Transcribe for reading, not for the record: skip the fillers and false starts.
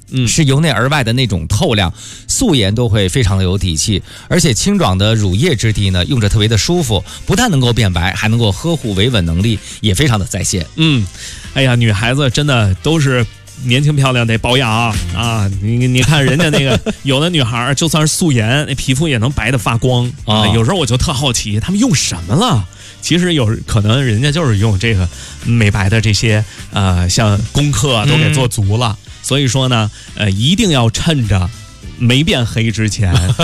是由内而外的那种透亮，素颜都会非常的有底气，而且清爽的乳液质地呢，用着特别的舒服，不但能够变白，还能够呵护维稳能力也非常的在线。 哎呀，女孩子真的都是年轻漂亮得保养啊！你看人家那个有的女孩就算是素颜，那皮肤也能白得发光啊。有时候我就特好奇，他们用什么了？其实有可能人家就是用这个美白的这些像功课都给做足了。所以说呢，一定要趁着没变黑之前